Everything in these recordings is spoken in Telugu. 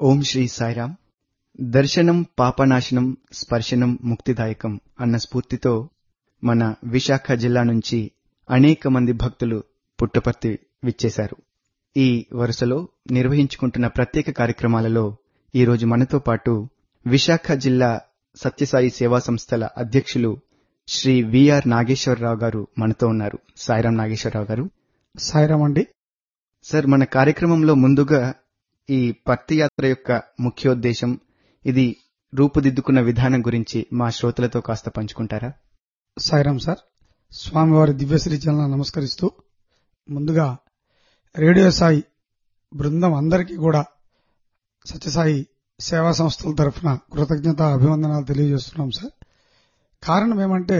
ఓం శ్రీ సాయిరాం. దర్శనం పాపనాశనం, స్పర్శనం ముక్తిదాయకం అన్న స్ఫూర్తితో మన విశాఖ జిల్లా నుంచి అనేక మంది భక్తులు పుట్టపర్తి విచ్చేశారు. ఈ వరుసలో నిర్వహించుకుంటున్న ప్రత్యేక కార్యక్రమాలలో ఈరోజు మనతో పాటు విశాఖ జిల్లా సత్యసాయి సేవా సంస్థల అధ్యక్షులు శ్రీ విఆర్ నాగేశ్వరరావు గారు మనతో ఉన్నారు. సాయిరాం నాగేశ్వరరావు గారు. సాయిరాం అండి. సార్, మన కార్యక్రమంలో ముందుగా ఈ పర్తి యాత్ర యొక్క ముఖ్యోద్దేశం, ఇది రూపుదిద్దుకున్న విధానం గురించి మా శ్రోతలతో కాస్త పంచుకుంటారా? సాయిరాం సార్. స్వామివారి దివ్యశ్రీ చలన నమస్కరిస్తూ ముందుగా రేడియో సాయి బృందం అందరికీ కూడా సత్యసాయి సేవా సంస్థల తరఫున కృతజ్ఞత అభివందనాలు తెలియజేస్తున్నాం సార్. కారణం ఏమంటే,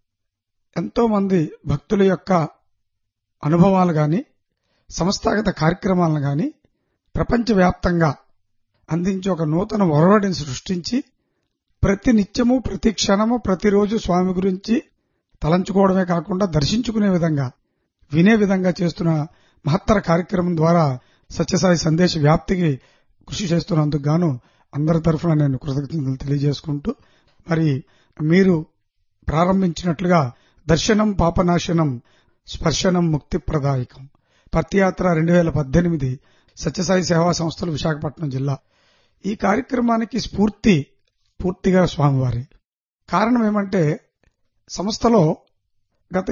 ఎంతో మంది భక్తుల యొక్క అనుభవాలు గాని, సంస్థాగత కార్యక్రమాలను గాని ప్రపంచవ్యాప్తంగా అందించి ఒక నూతన ఒరవడిని సృష్టించి ప్రతి నిత్యము, ప్రతి క్షణము, ప్రతిరోజు స్వామి గురించి తలంచుకోవడమే కాకుండా దర్శించుకునే విధంగా, వినే విధంగా చేస్తున్న మహత్తర కార్యక్రమం ద్వారా సత్యసాయి సందేశ వ్యాప్తికి కృషి చేస్తున్నందుకు గాను అందరి తరఫున నేను కృతజ్ఞతలు తెలియజేసుకుంటూ, మరి మీరు ప్రారంభించినట్లుగా దర్శనం పాపనాశనం, స్పర్శనం ముక్తిప్రదాయకం పర్తియాత్ర 2018 సత్యసాయి సేవా సంస్థలు విశాఖపట్నం జిల్లా. ఈ కార్యక్రమానికి పూర్తిగా స్వామివారి. కారణం ఏమంటే, సంస్థలో గత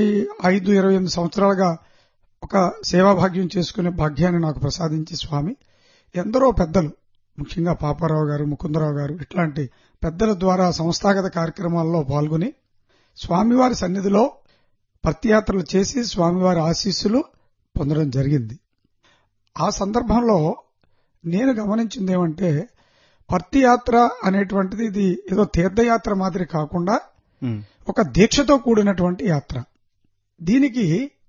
25-28 సంవత్సరాలుగా ఒక సేవాభాగ్యం చేసుకునే భాగ్యాన్ని నాకు ప్రసాదించి స్వామి ఎందరో పెద్దలు, ముఖ్యంగా పాపారావు గారు, ముకుందరావు గారు, ఇట్లాంటి పెద్దల ద్వారా సంస్థాగత కార్యక్రమాల్లో పాల్గొని స్వామివారి సన్నిధిలో పర్తియాత్రలు చేసి స్వామివారి ఆశీస్సులు పొందడం జరిగింది. ఆ సందర్భంలో నేను గమనించింది ఏమంటే, పర్తియాత్ర అనేటువంటిది ఇది ఏదో తీర్థయాత్ర మాదిరి కాకుండా ఒక దీక్షతో కూడినటువంటి యాత్ర. దీనికి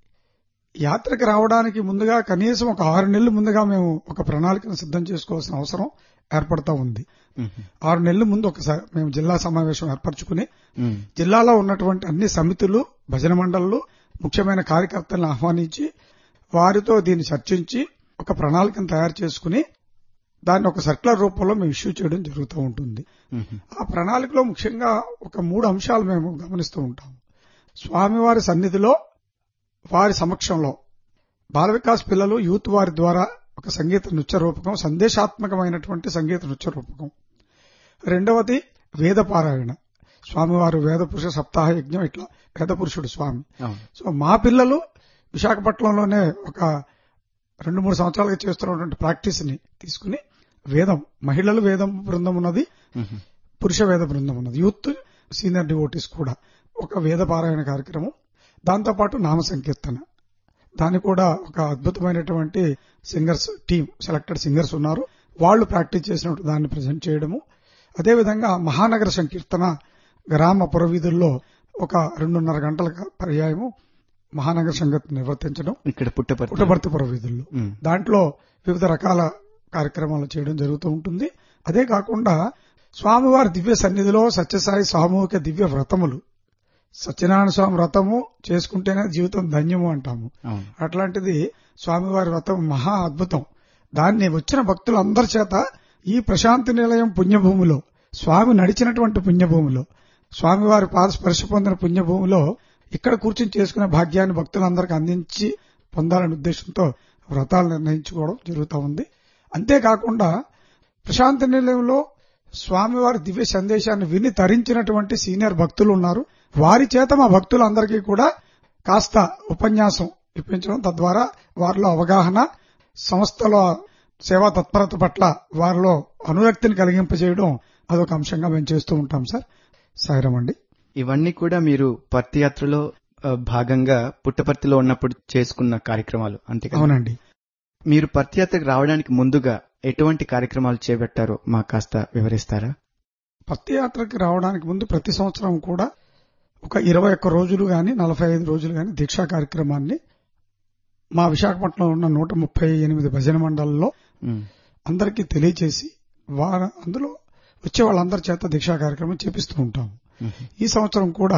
యాత్రకు రావడానికి ముందుగా కనీసం ఒక 6 నెలలు ముందుగా మేము ఒక ప్రణాళికను సిద్ధం చేసుకోవాల్సిన అవసరం ఏర్పడతా ఉంది. 6 నెలల ముందు ఒకసారి మేము జిల్లా సమావేశం ఏర్పరచుకుని జిల్లాలో ఉన్నటువంటి అన్ని సమితులు, భజన మండళ్లు, ముఖ్యమైన కార్యకర్తలను ఆహ్వానించి వారితో దీన్ని చర్చించి ఒక ప్రణాళికను తయారు చేసుకుని దాన్ని ఒక సర్క్యులర్ రూపంలో మేము ఇష్యూ చేయడం జరుగుతూ ఉంటుంది. ఆ ప్రణాళికలో ముఖ్యంగా ఒక 3 అంశాలు మేము గమనిస్తూ ఉంటాం. స్వామివారి సన్నిధిలో, వారి సమక్షంలో బాల వికాస్ పిల్లలు, యూత్ వారి ద్వారా ఒక సంగీత నృత్య రూపకం, సందేశాత్మకమైనటువంటి సంగీత నృత్య రూపకం. రెండవది వేదపారాయణ. స్వామివారు వేద పురుష సప్తాహ యజ్ఞం, ఇట్లా వేద పురుషుడు స్వామి. సో మా పిల్లలు విశాఖపట్నంలోనే ఒక 2-3 సంవత్సరాలుగా చేస్తున్నటువంటి ప్రాక్టీస్ ని తీసుకుని వేదం, మహిళలు వేదం బృందం ఉన్నది, పురుష వేద బృందం ఉన్నది, యూత్ సీనియర్ డివోటీస్ కూడా ఒక వేద పారాయణ కార్యక్రమం. దాంతోపాటు నామ సంకీర్తన, దాన్ని కూడా ఒక అద్భుతమైనటువంటి సింగర్స్ టీం, సెలెక్టెడ్ సింగర్స్ ఉన్నారు, వాళ్లు ప్రాక్టీస్ చేసినట్టు దాన్ని ప్రజెంట్ చేయడము. అదేవిధంగా మహానగర సంకీర్తన, గ్రామ పురవీధుల్లో ఒక 2.5 గంటల పర్యాయము మహానగర సంగీతం నిర్వర్తించడం ఇక్కడ పుట్టపర్తి పురవీధుల్లో. దాంట్లో వివిధ రకాల కార్యక్రమాలు చేయడం జరుగుతూ ఉంటుంది. అదే కాకుండా స్వామివారి దివ్య సన్నిధిలో సత్యసాయి సామూహిక దివ్య వ్రతములు, సత్యనారాయణ స్వామి వ్రతము చేసుకుంటేనే జీవితం ధన్యము అంటాము. అట్లాంటిది స్వామివారి వ్రతం మహా అద్భుతం. దాన్ని వచ్చిన భక్తులందరి చేత ఈ ప్రశాంతి నిలయం పుణ్యభూమిలో, స్వామి నడిచినటువంటి పుణ్యభూమిలో, స్వామివారి పాద స్పర్శ పొందిన పుణ్యభూమిలో ఇక్కడ కూర్చుని చేసుకునే భాగ్యాన్ని భక్తులందరికీ అందించి పొందాలనే ఉద్దేశంతో వ్రతాలు నిర్ణయించుకోవడం జరుగుతూ ఉంది. అంతేకాకుండా ప్రశాంతి నిలయంలో స్వామివారి దివ్య సందేశాన్ని విని తరించినటువంటి సీనియర్ భక్తులు ఉన్నారు. వారి చేత మా భక్తులందరికీ కూడా కాస్త ఉపన్యాసం ఇప్పించడం, తద్వారా వారిలో అవగాహన, సంస్థలో సేవా తత్పరత పట్ల వారిలో అనురక్తిని కలిగింపజేయడం అదొక అంశంగా మేము చేస్తూ ఉంటాం సార్. సాయిరాం అండి. ఇవన్నీ కూడా మీరు పర్తి యాత్రలో భాగంగా పుట్టపర్తిలో ఉన్నప్పుడు చేసుకున్న కార్యక్రమాలు అంతే కదా? అవునండి. మీరు పర్తి యాత్రకు రావడానికి ముందుగా ఎటువంటి కార్యక్రమాలు చేపట్టారో మాకు కాస్త వివరిస్తారా? పర్తి యాత్రకి రావడానికి ముందు ప్రతి సంవత్సరం కూడా ఒక 21 రోజులు గాని 45 రోజులు గాని దీక్షా కార్యక్రమాన్ని మా విశాఖపట్నంలో ఉన్న 138 భజన మండలంలో అందరికీ తెలియచేసి అందులో వచ్చే వాళ్ళందరి చేత దీక్షా కార్యక్రమం చేపిస్తూ ఉంటాం. ఈ సంవత్సరం కూడా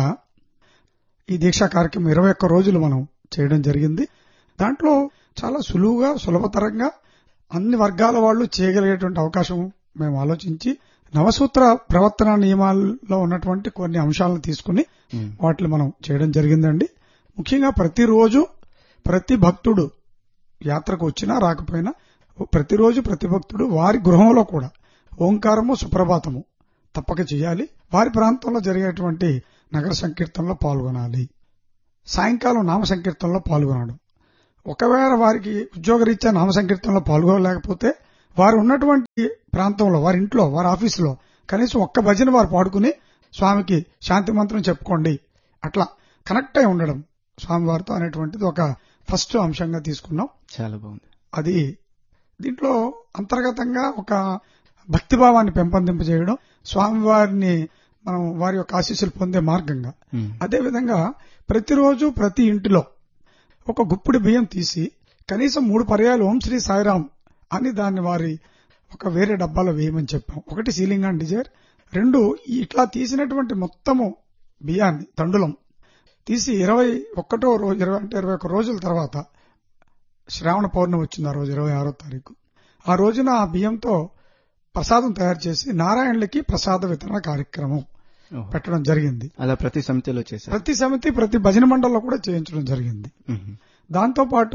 ఈ దీక్షా కార్యక్రమం 21 రోజులు మనం చేయడం జరిగింది. దాంట్లో చాలా సులువుగా, సులభతరంగా అన్ని వర్గాల వాళ్ళు చేయగలిగేటువంటి అవకాశం మేము ఆలోచించి నవసూత్ర ప్రవర్తన నియమాల్లో ఉన్నటువంటి కొన్ని అంశాలను తీసుకుని వాటిని మనం చేయడం జరిగిందండి. ముఖ్యంగా ప్రతిరోజు ప్రతి భక్తుడు యాత్రకు వచ్చినా రాకపోయినా ప్రతిరోజు ప్రతి భక్తుడు వారి గృహంలో కూడా ఓంకారము సుప్రభాతము తప్పక చేయాలి. వారి ప్రాంతంలో జరిగేటువంటి నగర సంకీర్తనలో పాల్గొనాలి. సాయంకాలం నామ సంకీర్తనలో పాల్గొనడం. ఒకవేళ వారికి ఉద్యోగరీత్యా నామ సంకీర్తనలో పాల్గొనలేకపోతే వారు ఉన్నటువంటి ప్రాంతంలో, వారి ఇంట్లో, వారి ఆఫీసులో కనీసం ఒక్క భజన వారు పాడుకుని స్వామికి శాంతి మంత్రం చెప్పుకోండి, అట్లా కనెక్ట్ అయి ఉండడం స్వామివారితో అనేటువంటిది ఒక ఫస్ట్ అంశంగా తీసుకున్నాం. చాలా బాగుంది. అది దీంట్లో అంతర్గతంగా ఒక భక్తిభావాన్ని పెంపొందింపజేయడం, స్వామివారిని మనం వారి యొక్క ఆశీస్సులు పొందే మార్గంగా. అదేవిధంగా ప్రతిరోజు ప్రతి ఇంటిలో ఒక గుప్పిడి బియ్యం తీసి కనీసం 3 పర్యాలు ఓం శ్రీ సాయిరాం అని దాన్ని వారి ఒక వేరే డబ్బాలో వేయమని చెప్పాం. ఒకటి సీలింగ్ అండ్ డిజైర్, 2 ఇట్లా తీసినటువంటి మొత్తము బియ్యాన్ని తండులం తీసి 21వ రోజు 21 రోజుల తర్వాత శ్రావణ పౌర్ణమి వచ్చింది. ఆ రోజు 26వ తారీఖు. ఆ రోజున ఆ బియ్యంతో ప్రసాదం తయారు చేసి నారాయణులకి ప్రసాద వితరణ కార్యక్రమం పెట్టడం జరిగింది. అలా ప్రతి సమితిలో చేశారు. ప్రతి సమితి ప్రతి భజన మండలిలో కూడా చేయించడం జరిగింది. దాంతో పాటు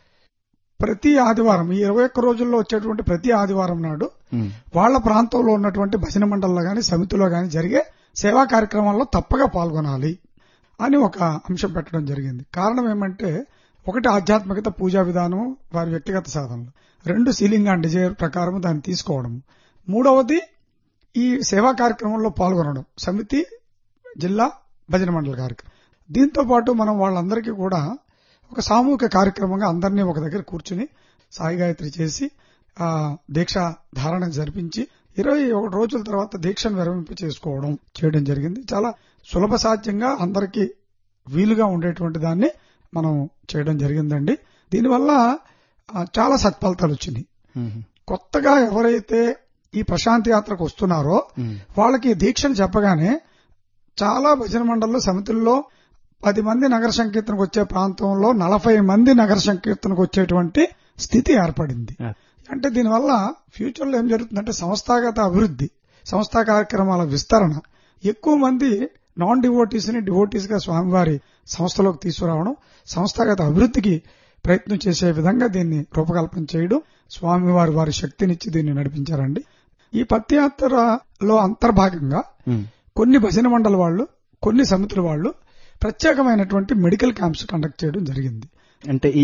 ప్రతి ఆదివారం ఈ 21 రోజుల్లో వచ్చేటువంటి ప్రతి ఆదివారం నాడు వాళ్ల ప్రాంతంలో ఉన్నటువంటి భజన మండలిలో గాని సమితిలో గాని జరిగే సేవా కార్యక్రమాల్లో తప్పగా పాల్గొనాలి అని ఒక అంశం పెట్టడం జరిగింది. కారణం ఏమంటే, ఒకటి ఆధ్యాత్మికత పూజా విధానం, వారి వ్యక్తిగత సాధనలు, 2 సీలింగ్ అండ్ డిజైర్ ప్రకారం దాన్ని తీసుకోవడం, 3వది ఈ సేవా కార్యక్రమంలో పాల్గొనడం, సమితి, జిల్లా భజన మండలి కార్యక్రమం. దీంతో పాటు మనం వాళ్ళందరికీ కూడా ఒక సామూహిక కార్యక్రమంగా అందరినీ ఒక దగ్గర కూర్చుని సాయి గాయత్రి చేసి దీక్ష ధారణ జరిపించి 21 రోజుల తర్వాత దీక్షను విరమింప చేసుకోవడం చేయడం జరిగింది. చాలా సులభ సాధ్యంగా అందరికీ వీలుగా ఉండేటువంటి దాన్ని మనం చేయడం జరిగిందండి. దీనివల్ల చాలా సత్ఫలితాలు వచ్చినాయి. కొత్తగా ఎవరైతే ఈ ప్రశాంతి యాత్రకు వస్తున్నారో వాళ్ళకి దీక్షను చెప్పగానే చాలా భజన మండళ్ళు సమితుల్లో 10 మంది నగర సంకీర్తనకు వచ్చే ప్రాంతంలో 40 మంది నగర సంకీర్తనకు వచ్చేటువంటి స్థితి ఏర్పడింది. అంటే దీనివల్ల ఫ్యూచర్ లో ఏం జరుగుతుందంటే సంస్థాగత అభివృద్ధి, సంస్థా కార్యక్రమాల విస్తరణ, ఎక్కువ మంది నాన్ డివోటీస్ ని డివోటీస్ గా స్వామివారి సంస్థలోకి తీసుకురావడం, సంస్థాగత అభివృద్ధికి ప్రయత్నం చేసే విధంగా దీన్ని రూపకల్పన చేయడం, స్వామివారి వారి శక్తినిచ్చి దీన్ని నడిపించారండి. ఈ పత్యాత్రలో అంతర్భాగంగా కొన్ని భజన మండలి వాళ్ళు, కొన్ని సమితుల వాళ్ళు ప్రత్యేకమైనటువంటి మెడికల్ క్యాంప్స్ కండక్ట్ చేయడం జరిగింది. అంటే ఈ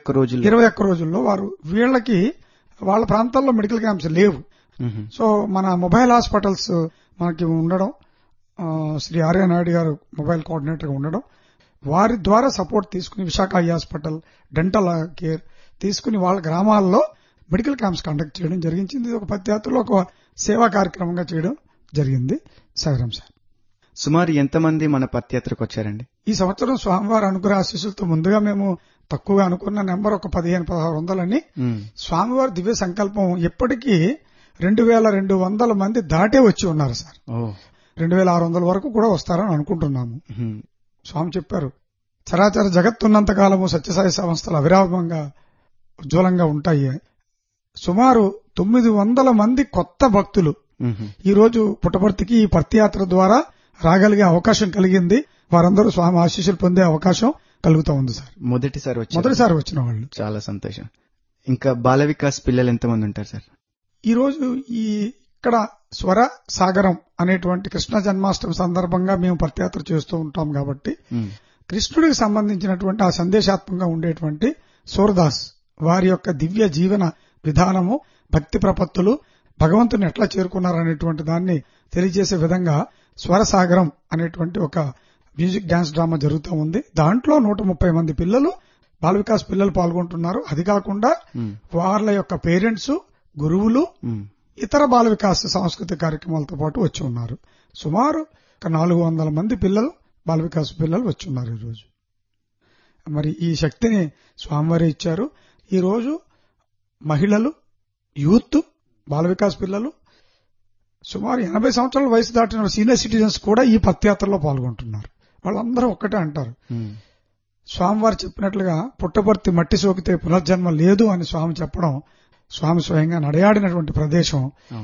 21 రోజుల్లో వారు వీళ్ళకి వాళ్ళ ప్రాంతాల్లో మెడికల్ క్యాంప్స్ లేవు. సో మన మొబైల్ హాస్పిటల్స్ మనకి ఉండడం, శ్రీ ఆర్య నాయుడు గారు మొబైల్ కోఆర్డినేటర్ గా ఉండడం, వారి ద్వారా సపోర్ట్ తీసుకుని Visakha eye hospital, dental care తీసుకుని వాళ్ళ గ్రామాల్లో మెడికల్ క్యాంప్స్ కండక్ట్ చేయడం జరిగింది. ఇది ఒక పత్యాత్రలో ఒక సేవా కార్యక్రమంగా చేయడం జరిగింది. సాయిరాం సార్. సుమారు ఎంతమంది మన పత్యాత్రకు వచ్చారండి? ఈ సంవత్సరం స్వామివారి అనుగ్రహ ఆశీస్సులతో ముందుగా మేము తక్కువగా అనుకున్న నెంబర్ ఒక 1500-1600 అని, స్వామివారి దివ్య సంకల్పం ఇప్పటికీ 2200 మంది దాటే వచ్చి ఉన్నారు సార్. 2600 వరకు కూడా వస్తారని అనుకుంటున్నాము. స్వామి చెప్పారు, చరాచర జగత్తున్నంత కాలము సత్యసాయి సంస్థలు అవిరామంగా ఉజ్వలంగా ఉంటాయి. సుమారు 900 మంది కొత్త భక్తులు ఈ రోజు పుట్టపర్తికి ఈ పత్యాత్ర ద్వారా రాగలిగే అవకాశం కలిగింది. వారందరూ స్వామి ఆశీస్సులు పొందే అవకాశం కలుగుతా ఉంది సార్. మొదటిసారి వచ్చిన వాళ్ళు. చాలా సంతోషం. ఇంకా బాల వికాస్ పిల్లలు ఎంతమంది ఉంటారు సార్? ఈ రోజు ఇక్కడ స్వర సాగరం అనేటువంటి కృష్ణ జన్మాష్టమి సందర్భంగా మేము పత్యాత్ర చేస్తూ ఉంటాం కాబట్టి కృష్ణుడికి సంబంధించినటువంటి ఆ సందేశాత్మకంగా ఉండేటువంటి సూరదాస్ వారి యొక్క దివ్య జీవన విధానము, భక్తి ప్రపత్తులు, భగవంతుని ఎట్లా చేరుకున్నారనేటువంటి దాన్ని తెలియజేసే విధంగా స్వరసాగరం అనేటువంటి ఒక మ్యూజిక్ డాన్స్ డ్రామా జరుగుతూ ఉంది. దాంట్లో 130 మంది పిల్లలు, బాల వికాస్ పిల్లలు పాల్గొంటున్నారు. అది కాకుండా వాళ్ళ యొక్క పేరెంట్స్, గురువులు, ఇతర బాల వికాస్ సాంస్కృతిక కార్యక్రమాలతో పాటు వచ్చి ఉన్నారు. సుమారు 400 మంది పిల్లలు, బాల వికాస్ పిల్లలు వచ్చి ఉన్నారు ఈ రోజు. మరి ఈ శక్తిని స్వామివారి ఇచ్చారు. ఈ రోజు మహిళలు, యూత్, బాల వికాస్ పిల్లలు, సుమారు 80 సంవత్సరాల వయసు దాటిన సీనియర్ సిటిజన్స్ కూడా ఈ పత్యాత్రలో పాల్గొంటున్నారు. వాళ్ళందరూ ఒక్కటే అంటారు, స్వామివారు చెప్పినట్లుగా పుట్టపర్తి మట్టి సోకితే పునర్జన్మ లేదు అని స్వామి చెప్పడం స్వామి స్వయంగా నడయాడినటువంటి ప్రదేశం.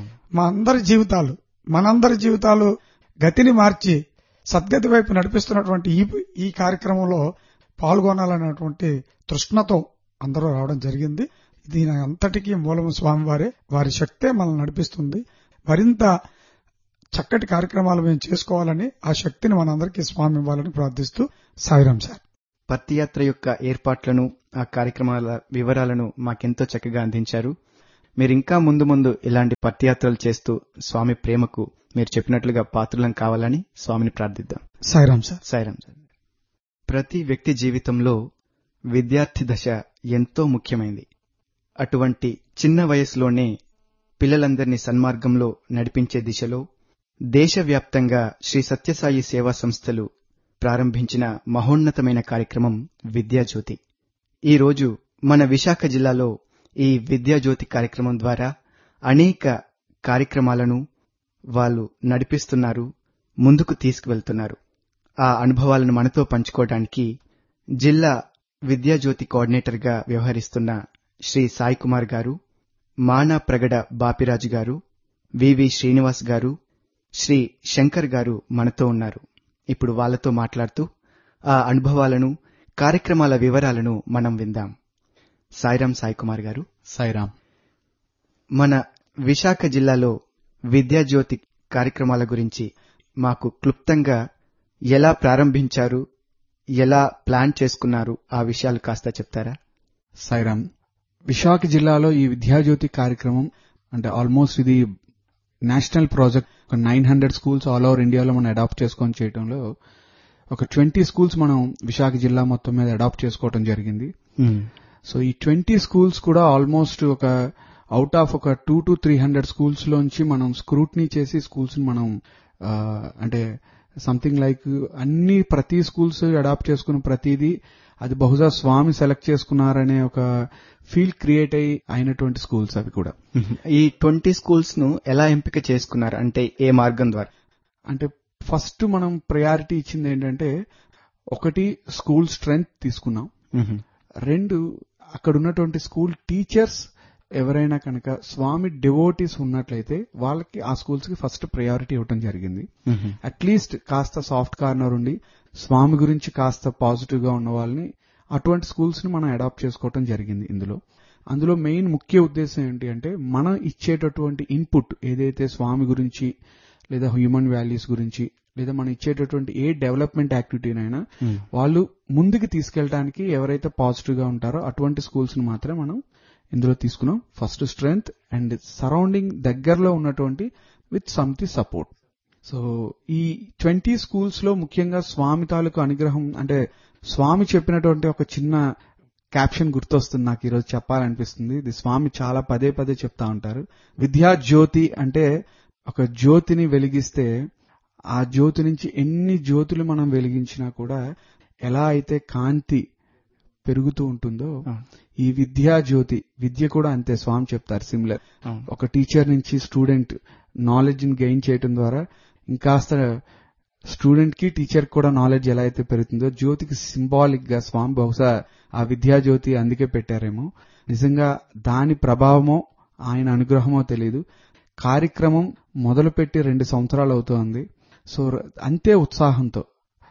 మనందరి జీవితాలు గతిని మార్చి సద్గతి వైపు నడిపిస్తున్నటువంటి ఈ కార్యక్రమంలో పాల్గొనాలనేటువంటి తృష్ణతో అందరూ రావడం జరిగింది. దీని అంతటికీ మూలం స్వామివారే. వారి శక్తే మనల్ని నడిపిస్తుంది. మరింత చక్కటి కార్యక్రమాలు మేము చేసుకోవాలని, ఆ శక్తిని మనందరికీ స్వామి ఇవ్వాలని ప్రార్థిస్తూ సాయిరాం సార్. పత్తియాత్ర యొక్క ఏర్పాట్లను, ఆ కార్యక్రమాల వివరాలను మాకెంతో చక్కగా అందించారు. మీరింకా ముందు ఇలాంటి పత్తియాత్రలు చేస్తూ స్వామి ప్రేమకు మీరు చెప్పినట్లుగా పాత్రులం కావాలని స్వామిని ప్రార్థిద్దాం. సాయిరాం సార్. సాయిరాం సార్. ప్రతి వ్యక్తి జీవితంలో విద్యార్థి దశ ఎంతో ముఖ్యమైంది. అటువంటి చిన్న వయసులోనే పిల్లలందరినీ సన్మార్గంలో నడిపించే దిశలో దేశవ్యాప్తంగా శ్రీ సత్యసాయి సేవా సంస్థలు ప్రారంభించిన మహోన్నతమైన కార్యక్రమం విద్యాజ్యోతి. ఈరోజు మన విశాఖ జిల్లాలో ఈ విద్యాజ్యోతి కార్యక్రమం ద్వారా అనేక కార్యక్రమాలను వాళ్ళు నడిపిస్తున్నారు, ముందుకు తీసుకువెళ్తున్నారు. ఆ అనుభవాలను మనతో పంచుకోవడానికి జిల్లా విద్యాజ్యోతి కోఆర్డినేటర్గా వ్యవహరిస్తున్న శ్రీ సాయి కుమార్ గారు, మానా ప్రగడ బాపిరాజు గారు, వివి శ్రీనివాస్ గారు, శ్రీ శంకర్ గారు మనతో ఉన్నారు. ఇప్పుడు వాళ్లతో మాట్లాడుతూ ఆ అనుభవాలను, కార్యక్రమాల వివరాలను మనం విందాం. సాయిరాం సాయి కుమార్ గారు. సాయిరాం. మన విశాఖ జిల్లాలో విద్యాజ్యోతి కార్యక్రమాల గురించి మాకు క్లుప్తంగా ఎలా ప్రారంభించారు, ఎలా ప్లాన్ చేసుకున్నారు, ఆ విషయాలు కాస్త చెప్తారా? సాయిరాం. విశాఖ జిల్లాలో ఈ విద్యాజ్యోతి కార్యక్రమం అంటే ఆల్మోస్ట్ ఇది national project. 900 schools all over ఇండియాలో మనం అడాప్ట్ చేసుకొని చేయడంలో ఒక 20 స్కూల్స్ మనం విశాఖ జిల్లా మొత్తం మీద అడాప్ట్ చేసుకోవడం జరిగింది. సో ఈ 20 స్కూల్స్ కూడా ఆల్మోస్ట్ ఒక అవుట్ ఆఫ్ ఒక 200 to 300 స్కూల్స్ లోంచి మనం స్క్రూట్నీ చేసి స్కూల్స్ మనం అంటే సంథింగ్ లైక్ ప్రతి స్కూల్స్ అడాప్ట్ చేసుకున్న ప్రతిదీ అది బహుశా స్వామి సెలెక్ట్ చేసుకున్నారనే ఒక ఫీల్ క్రియేట్ అయినటువంటి స్కూల్స్ అవి కూడా. ఈ 20 స్కూల్స్ ను ఎలా ఎంపిక చేసుకున్నారు, అంటే ఏ మార్గం ద్వారా? అంటే ఫస్ట్ మనం ప్రయారిటీ ఇచ్చింది ఏంటంటే, ఒకటి స్కూల్ స్ట్రెంగ్త్ తీసుకున్నాం, రెండు అక్కడ ఉన్నటువంటి స్కూల్ టీచర్స్ ఎవరైనా కనుక స్వామి డివోటీస్ ఉన్నట్లయితే వాళ్ళకి ఆ స్కూల్స్ కి ఫస్ట్ ప్రయారిటీ ఇవ్వడం జరిగింది. అట్లీస్ట్ కాస్త సాఫ్ట్ కార్నర్ ఉండి స్వామి గురించి కాస్త పాజిటివ్ గా ఉన్న వాళ్ళని అటువంటి స్కూల్స్ ని మనం అడాప్ట్ చేసుకోవటం జరిగింది. అందులో మెయిన్ ముఖ్య ఉద్దేశం ఏంటి అంటే, మనం ఇచ్చేటటువంటి ఇన్పుట్ ఏదైతే స్వామి గురించి లేదా హ్యూమన్ వాల్యూస్ గురించి లేదా మనం ఇచ్చేటటువంటి ఏ డెవలప్మెంట్ యాక్టివిటీనైనా వాళ్ళు ముందుకు తీసుకెళ్ళడానికి ఎవరైతే పాజిటివ్ గా ఉంటారో అటువంటి స్కూల్స్ ని మాత్రమే మనం ఇందులో తీసుకున్నాం. ఫస్ట్ స్ట్రెంగ్త్ అండ్ సరౌండింగ్ దగ్గరలో ఉన్నటువంటి విత్ సమ్థి సపోర్ట్. సో ఈ 20 స్కూల్స్ లో ముఖ్యంగా స్వామి తాలూకు అనుగ్రహం అంటే స్వామి చెప్పినటువంటి ఒక చిన్న క్యాప్షన్ గుర్తొస్తుంది నాకు ఈరోజు చెప్పాలనిపిస్తుంది. ఇది స్వామి చాలా పదే చెప్తా ఉంటారు. విద్యా జ్యోతి అంటే ఒక జ్యోతిని వెలిగిస్తే ఆ జ్యోతి నుంచి ఎన్ని జ్యోతులు మనం వెలిగించినా కూడా ఎలా అయితే కాంతి పెరుగుతూ ఉంటుందో ఈ విద్యా జ్యోతి విద్య కూడా అంతే. స్వామి చెప్తారు సిమిలర్. ఒక టీచర్ నుంచి స్టూడెంట్ నాలెడ్జ్ ని గెయిన్ చేయడం ద్వారా ఇంకాస్త స్టూడెంట్ కి టీచర్ కూడా నాలెడ్జ్ ఎలా అయితే పెరుగుతుందో జ్యోతికి సింబాలిక్ గా స్వామి బహుశా ఆ విద్యా జ్యోతి అందుకే పెట్టారేమో. నిజంగా దాని ప్రభావమో ఆయన అనుగ్రహమో తెలియదు. కార్యక్రమం మొదలుపెట్టి 2 సంవత్సరాలు అవుతోంది. సో అంతే ఉత్సాహంతో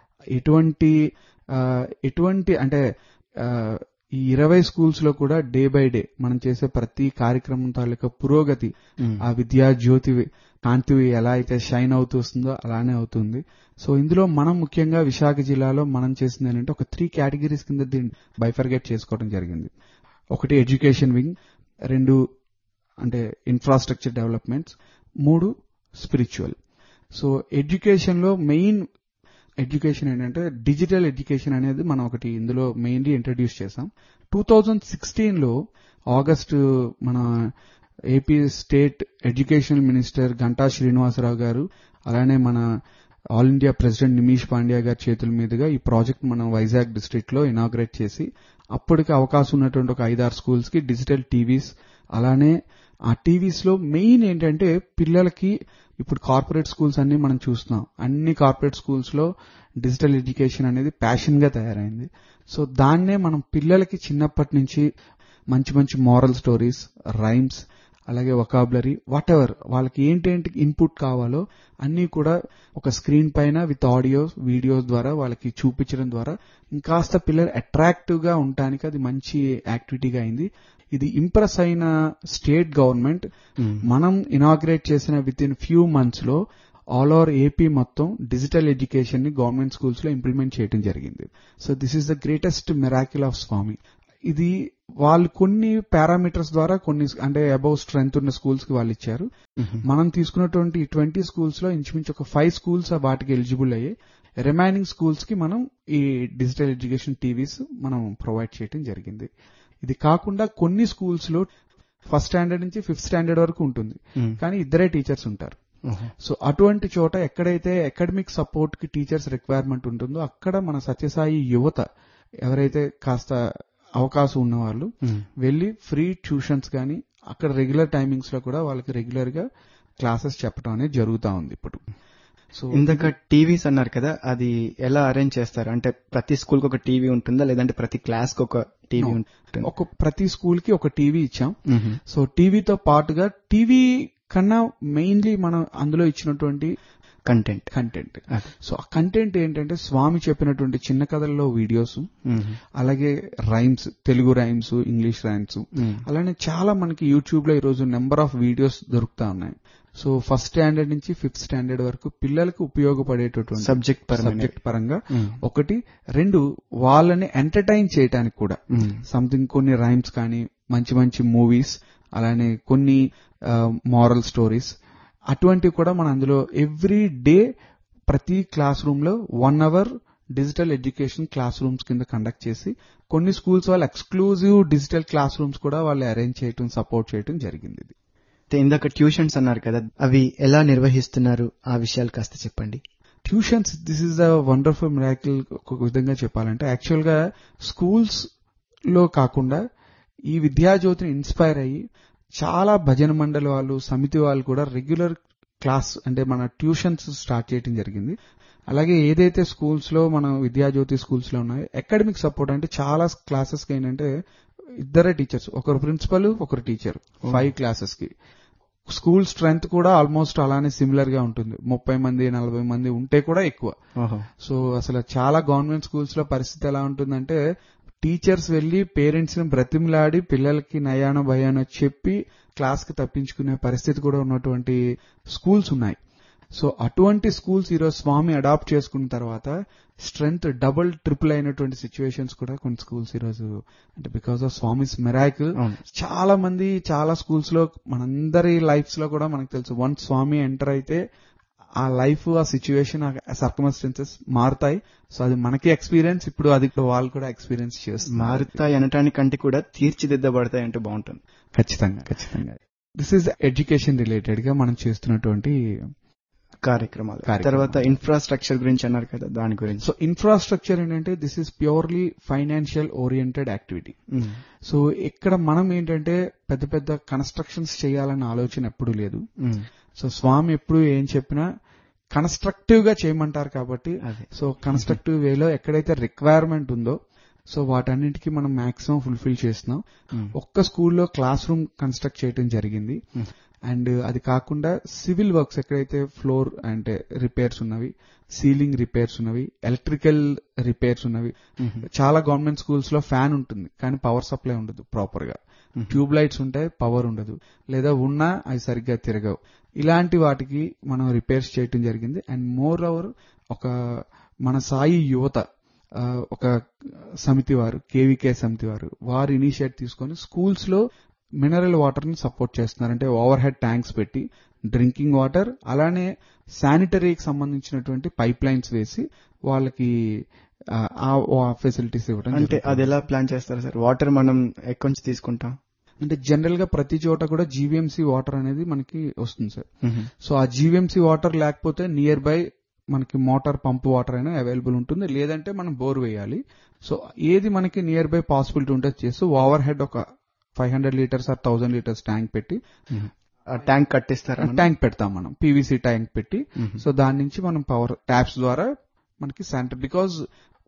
ఎటువంటి అంటే ఈ 20 స్కూల్స్ లో కూడా డే బై డే మనం చేసే ప్రతి కార్యక్రమం తాలూకా పురోగతి ఆ విద్యా జ్యోతి కాంతి ఎలా అయితే షైన్ అవుతూ వస్తుందో అలానే అవుతుంది. సో ఇందులో మనం ముఖ్యంగా విశాఖ జిల్లాలో మనం చేసింది ఏంటంటే ఒక 3 కేటగిరీస్ కింద దీన్ని బైఫర్గేట్ చేసుకోవడం జరిగింది. ఒకటి ఎడ్యుకేషన్ వింగ్, 2 అంటే infrastructure developments, 3 spiritual. So education లో మెయిన్ ఎడ్యుకేషన్ ఏంటంటే డిజిటల్ ఎడ్యుకేషన్ అనేది మనం ఒకటి ఇందులో మెయిన్లీ ఇంట్రడ్యూస్ చేశాం. 2016లో ఆగస్టు మన AP state educational minister Ganta Srinivasarao గారు అలానే మన ఆల్ ఇండియా ప్రెసిడెంట్ నిమీష్ పాండ్యా గారి చేతుల మీదుగా ఈ ప్రాజెక్ట్ మనం వైజాగ్ డిస్ట్రిక్ట్ లో ఇనాగ్రేట్ చేసి అప్పటికి అవకాశం ఉన్నటువంటి ఒక 5-6 స్కూల్స్ కి డిజిటల్ టీవీస్, అలానే ఆ టీవీస్ లో మెయిన్ ఏంటంటే పిల్లలకి ఇప్పుడు కార్పొరేట్ స్కూల్స్ అన్ని మనం చూస్తున్నాం. అన్ని కార్పొరేట్ స్కూల్స్ లో డిజిటల్ ఎడ్యుకేషన్ అనేది ప్యాషన్ గా తయారైంది. సో దాన్నే మనం పిల్లలకి చిన్నప్పటి నుంచి మంచి మంచి మారల్ స్టోరీస్, రైమ్స్, అలాగే వొకాబులరీ, వాట్ ఎవర్ వాళ్ళకి ఏంటేంటి ఇన్పుట్ కావాలో అన్నీ కూడా ఒక స్క్రీన్ పైన విత్ ఆడియో వీడియోస్ ద్వారా వాళ్ళకి చూపించడం ద్వారా ఇంకాస్త పిల్లలు అట్రాక్టివ్ గా ఉండటానికి అది మంచి యాక్టివిటీగా అయింది. ఇది ఇంప్రెస్ అయిన స్టేట్ గవర్నమెంట్ మనం ఇనాగ్రేట్ చేసిన విత్ ఇన్ ఫ్యూ మంత్స్ లో ఆల్ ఓవర్ ఏపీ మొత్తం డిజిటల్ ఎడ్యుకేషన్ ని గవర్నమెంట్ స్కూల్స్ లో ఇంప్లిమెంట్ చేయడం జరిగింది. So this is the greatest miracle of స్వామి. ఇది వాళ్ళు కొన్ని పారామీటర్స్ ద్వారా కొన్ని అంటే అబౌవ్ స్ట్రెంగ్త్ ఉన్న స్కూల్స్ కి వాళ్ళు ఇచ్చారు. మనం తీసుకున్నటువంటి 20 స్కూల్స్ లో ఇంచుమించు ఒక 5 స్కూల్స్ వాటికి ఎలిజిబుల్ అయ్యాయి. రిమైనింగ్ స్కూల్స్ కి మనం ఈ డిజిటల్ ఎడ్యుకేషన్ టీవీస్ మనం ప్రొవైడ్ చేయడం జరిగింది. ఇది కాకుండా కొన్ని స్కూల్స్ లో ఫస్ట్ స్టాండర్డ్ నుంచి 5th స్టాండర్డ్ వరకు ఉంటుంది, కానీ ఇద్దరే టీచర్స్ ఉంటారు. సో అటువంటి చోట ఎక్కడైతే అకాడమిక్ సపోర్ట్ కి టీచర్స్ రిక్వైర్మెంట్ ఉంటుందో అక్కడ మన సత్యసాయి యువత ఎవరైతే కాస్త అవకాశం ఉన్న వాళ్ళు వెళ్లి ఫ్రీ ట్యూషన్స్ గానీ అక్కడ రెగ్యులర్ టైమింగ్స్ లో కూడా వాళ్ళకి రెగ్యులర్ గా క్లాసెస్ చెప్పడం అనేది జరుగుతా ఉంది ఇప్పుడు. సో ఇందాక టీవీస్ అన్నారు కదా, అది ఎలా అరేంజ్ చేస్తారు? అంటే ప్రతి స్కూల్ కి ఒక టీవీ ఉంటుందా, లేదంటే ప్రతి క్లాస్ కి ఒక టీవీ ఉంటుంది? ప్రతి స్కూల్ కి ఒక టీవీ ఇచ్చాం. సో టీవీతో పాటుగా టీవీ కన్నా మెయిన్లీ మనం అందులో ఇచ్చినటువంటి కంటెంట్. సో ఆ కంటెంట్ ఏంటంటే స్వామి చెప్పినటువంటి చిన్న కథల్లో వీడియోస్, అలాగే rhymes, Telugu rhymes, English rhymes, అలానే చాలా మనకి యూట్యూబ్ లో ఈరోజు నెంబర్ ఆఫ్ వీడియోస్ దొరుకుతా ఉన్నాయి. సో ఫస్ట్ స్టాండర్డ్ నుంచి 5th స్టాండర్డ్ వరకు పిల్లలకు ఉపయోగపడేటటువంటి సబ్జెక్ట్ పరంగా ఒకటి, రెండు వాళ్ళని ఎంటర్టైన్ చేయడానికి కూడా సంథింగ్ కొన్ని రైమ్స్ కానీ మంచి మంచి మూవీస్, అలానే కొన్ని మారల్ స్టోరీస్ అటువంటివి కూడా మనం అందులో ఎవ్రీ డే ప్రతి క్లాస్ రూమ్ లో 1 hour digital education class rooms కింద కండక్ట్ చేసి కొన్ని స్కూల్స్ వాళ్ళు ఎక్స్క్లూజివ్ డిజిటల్ క్లాస్ రూమ్స్ కూడా వాళ్ళు అరేంజ్ చేయడం, సపోర్ట్ చేయడం జరిగింది. ఇందాక ట్యూషన్స్ అన్నారు కదా, అవి ఎలా నిర్వహిస్తున్నారు? ఆ విషయాలు కాస్త చెప్పండి. Tuitions, this is a wonderful miracle. ఒక విధంగా చెప్పాలంటే యాక్చువల్ గా స్కూల్స్ లో కాకుండా ఈ విద్యాజ్యోతిని ఇన్స్పైర్ అయ్యి చాలా భజన మండలి వాళ్ళు, సమితి వాళ్ళు కూడా రెగ్యులర్ క్లాస్ అంటే మన ట్యూషన్స్ స్టార్ట్ చేయడం జరిగింది. అలాగే ఏదైతే స్కూల్స్ లో మన విద్యాజ్యోతి స్కూల్స్ లో ఉన్నాయో అకాడమిక్ సపోర్ట్ అంటే చాలా క్లాసెస్ కి ఏంటంటే ఇద్దరే టీచర్స్, ఒకరు ప్రిన్సిపల్ ఒకరు టీచర్ 5 క్లాసెస్ కి. స్కూల్ స్ట్రెంగ్త్ కూడా ఆల్మోస్ట్ అలానే సిమిలర్ గా ఉంటుంది, 30 మంది 40 మంది ఉంటే కూడా ఎక్కువ. సో అసలు చాలా గవర్నమెంట్ స్కూల్స్ లో పరిస్థితి ఎలా ఉంటుందంటే టీచర్స్ వెళ్లి పేరెంట్స్ ని బ్రతిమలాడి పిల్లలకి నయానో భయానో చెప్పి క్లాస్ కి తప్పించుకునే పరిస్థితి కూడా ఉన్నటువంటి స్కూల్స్ ఉన్నాయి. సో అటువంటి స్కూల్స్ ఈరోజు స్వామి అడాప్ట్ చేసుకున్న తర్వాత స్ట్రెంగ్త్ డబుల్ ట్రిపుల్ అయినటువంటి సిచ్యువేషన్స్ కూడా కొన్ని స్కూల్స్ ఈరోజు అంటే బికాస్ ఆఫ్ స్వామిస్ మిరాకిల్ చాలా మంది చాలా స్కూల్స్ లో మనందరి లైఫ్స్ లో కూడా మనకు తెలుసు, వన్స్ స్వామి ఎంటర్ అయితే ఆ లైఫ్, ఆ సిచ్యువేషన్, ఆ సర్కమ్స్టాన్సెస్ మారుతాయి. సో అది మనకి ఎక్స్పీరియన్స్, ఇప్పుడు అది వాళ్ళు కూడా ఎక్స్పీరియన్స్ చేస్తారు. మారుతాయి అనటానికంటే కూడా తీర్చిదిద్దబడతాయి అంటే బాగుంటుంది. ఖచ్చితంగా దిస్ ఈజ్ ఎడ్యుకేషన్ రిలేటెడ్ గా మనం చేస్తున్నటువంటి కార్యక్రమాలు. తర్వాత ఇన్ఫ్రాస్ట్రక్చర్ గురించి అన్నారు కదా, దాని గురించి. సో ఇన్ఫ్రాస్ట్రక్చర్ ఏంటంటే this is purely financial oriented activity. So ఇక్కడ మనం ఏంటంటే పెద్ద పెద్ద కన్స్ట్రక్షన్స్ చేయాలన్న ఆలోచన ఎప్పుడూ లేదు. సో స్వామి ఎప్పుడు ఏం చెప్పినా కన్స్ట్రక్టివ్ గా చేయమంటారు కాబట్టి, సో కన్స్ట్రక్టివ్ వేలో ఎక్కడైతే రిక్వైర్మెంట్ ఉందో సో వాటన్నిటికీ మనం మాక్సిమం ఫుల్ఫిల్ చేస్తున్నాం. ఒక్క స్కూల్లో క్లాస్ రూమ్ కన్స్ట్రక్ట్ చేయడం జరిగింది. అండ్ అది కాకుండా సివిల్ వర్క్స్ ఎక్కడైతే ఫ్లోర్ అంటే రిపేర్స్ ఉన్నవి, సీలింగ్ రిపేర్స్ ఉన్నవి, ఎలక్ట్రికల్ రిపేర్స్ ఉన్నవి. చాలా గవర్నమెంట్ స్కూల్స్ లో ఫ్యాన్ ఉంటుంది కానీ పవర్ సప్లై ఉండదు ప్రాపర్ గా, ట్యూబ్ లైట్స్ ఉంటాయి పవర్ ఉండదు, లేదా ఉన్నా అవి సరిగ్గా తిరగవు. ఇలాంటి వాటికి మనం రిపేర్స్ చేయడం జరిగింది. అండ్ మోర్ ఓవర్ ఒక మన సాయి యువత ఒక సమితి వారు, కేవీకే సమితి వారు ఇనిషియేట్ తీసుకొని స్కూల్స్ లో మినరల్ వాటర్ ని సపోర్ట్ చేస్తున్నారు. అంటే ఓవర్ హెడ్ ట్యాంక్స్ పెట్టి డ్రింకింగ్ వాటర్, అలానే శానిటరీకి సంబంధించినటువంటి పైప్ లైన్స్ వేసి వాళ్ళకి ఆ ఫెసిలిటీస్ ఇవ్వడం. అంటే అది ఎలా ప్లాన్ చేస్తారు సార్? వాటర్ మనం ఎక్కడి నుంచి తీసుకుంటాం? అంటే జనరల్ గా ప్రతి చోట కూడా జీవీఎంసీ వాటర్ అనేది మనకి వస్తుంది సార్. సో ఆ జీవీఎంసీ వాటర్ లేకపోతే నియర్ బై మనకి మోటార్ పంప్ వాటర్ అయినా అవైలబుల్ ఉంటుంది, లేదంటే మనం బోర్ వేయాలి. సో ఏది మనకి నియర్ బై పాసిబిలిటీ ఉంటే చేస్తూ ఓవర్ హెడ్ ఒక 500 లీటర్స్ ఆర్ 1000 లీటర్స్ ట్యాంక్ పెట్టి ట్యాంక్ కట్టిస్తారు. ట్యాంక్ పెడతాం మనం, పీవీసీ ట్యాంక్ పెట్టి. సో దాని నుంచి మనం పవర్ ట్యాప్స్ ద్వారా మనకి శానిటరీ, బికాజ్